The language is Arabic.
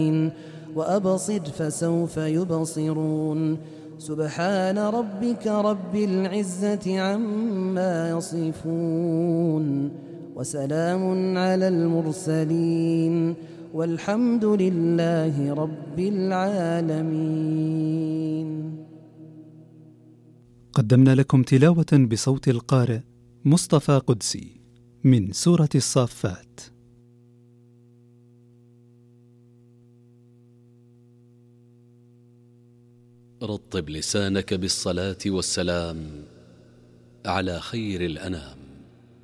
وأبصر فسوف يبصرون سبحان ربك رب العزة عما يصفون وسلام على المرسلين والحمد لله رب العالمين. قدمنا لكم تلاوة بصوت القارئ مصطفى قدسي من سورة الصافات. رطب لسانك بالصلاة والسلام على خير الأنام.